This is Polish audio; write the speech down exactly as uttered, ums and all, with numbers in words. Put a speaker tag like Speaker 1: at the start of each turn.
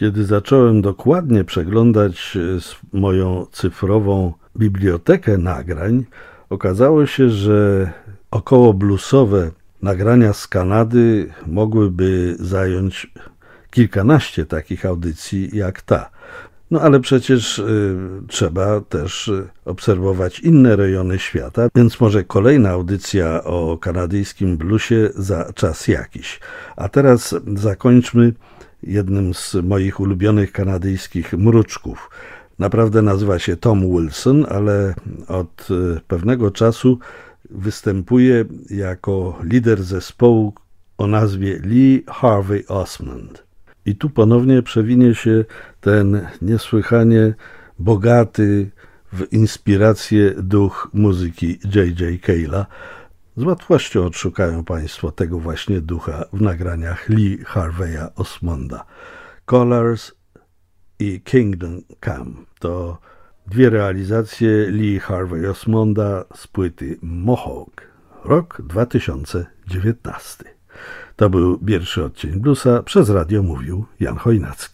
Speaker 1: Kiedy zacząłem dokładnie przeglądać moją cyfrową bibliotekę nagrań, okazało się, że około bluesowe nagrania z Kanady mogłyby zająć kilkanaście takich audycji jak ta. No ale przecież y, trzeba też obserwować inne rejony świata, więc może kolejna audycja o kanadyjskim bluesie za czas jakiś. A teraz zakończmy jednym z moich ulubionych kanadyjskich mruczków. Naprawdę nazywa się Tom Wilson, ale od pewnego czasu występuje jako lider zespołu o nazwie Lee Harvey Osmond. I tu ponownie przewinie się ten niesłychanie bogaty w inspirację duch muzyki J J Cale'a. Z łatwością odszukają Państwo tego właśnie ducha w nagraniach Lee Harvey'a Osmonda. Colors i Kingdom Come to dwie realizacje Lee Harvey Osmonda z płyty Mohawk, rok dwa tysiące dziewiętnasty. To był pierwszy odcień bluesa, przez radio mówił Jan Chojnacki.